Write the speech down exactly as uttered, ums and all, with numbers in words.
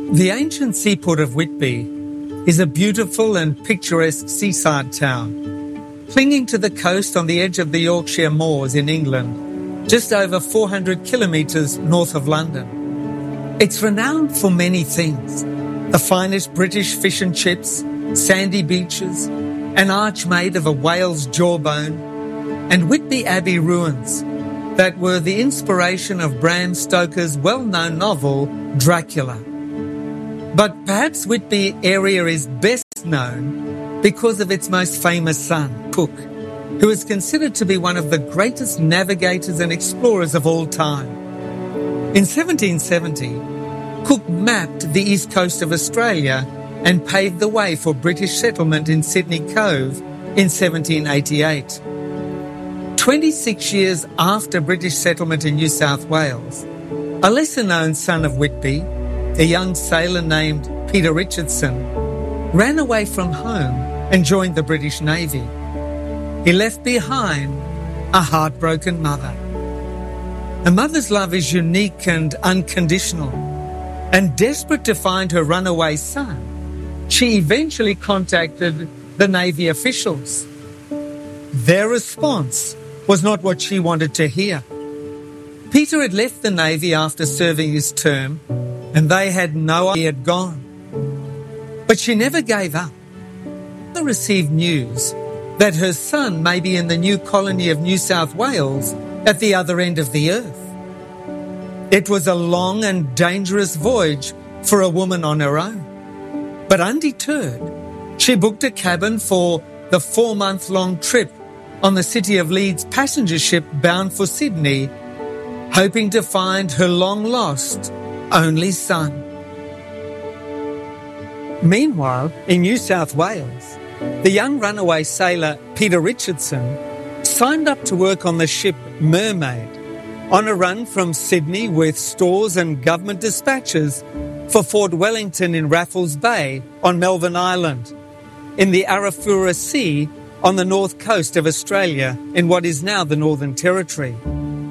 The ancient seaport of Whitby is a beautiful and picturesque seaside town, clinging to the coast on the edge of the Yorkshire Moors in England, just over four hundred kilometres north of London. It's renowned for many things: the finest British fish and chips, sandy beaches, an arch made of a whale's jawbone, and Whitby Abbey ruins that were the inspiration of Bram Stoker's well-known novel, Dracula. But perhaps Whitby area is best known because of its most famous son, Cook, who is considered to be one of the greatest navigators and explorers of all time. In seventeen seventy, Cook mapped the east coast of Australia and paved the way for British settlement in Sydney Cove in seventeen eighty-eight. twenty-six years after British settlement in New South Wales, a lesser-known son of Whitby, a young sailor named Peter Richardson, ran away from home and joined the British Navy. He left behind a heartbroken mother. A mother's love is unique and unconditional, and desperate to find her runaway son, she eventually contacted the Navy officials. Their response was not what she wanted to hear. Peter had left the Navy after serving his term, and they had no idea he had gone. But she never gave up. She received news that her son may be in the new colony of New South Wales at the other end of the earth. It was a long and dangerous voyage for a woman on her own. But undeterred, she booked a cabin for the four-month-long trip on the City of Leeds passenger ship bound for Sydney, hoping to find her long-lost only son. Meanwhile, in New South Wales, the young runaway sailor Peter Richardson signed up to work on the ship Mermaid, on a run from Sydney with stores and government dispatches for Fort Wellington in Raffles Bay on Melville Island, in the Arafura Sea on the north coast of Australia in what is now the Northern Territory.